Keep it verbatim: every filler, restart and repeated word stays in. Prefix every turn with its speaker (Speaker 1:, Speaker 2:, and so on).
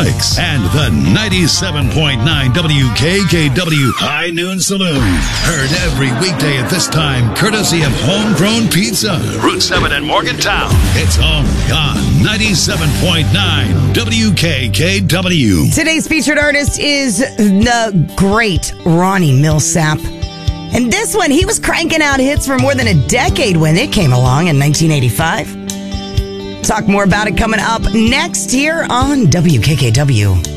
Speaker 1: Bikes and the ninety-seven point nine W K K W High Noon Saloon. Heard every weekday at this time, courtesy of Homegrown Pizza. Route seven in Morgantown. It's only on ninety-seven point nine W K K W.
Speaker 2: Today's featured artist is the great Ronnie Milsap. And this one, he was cranking out hits for more than a decade when it came along in nineteen eighty-five. Talk more about it coming up next here on W K K W.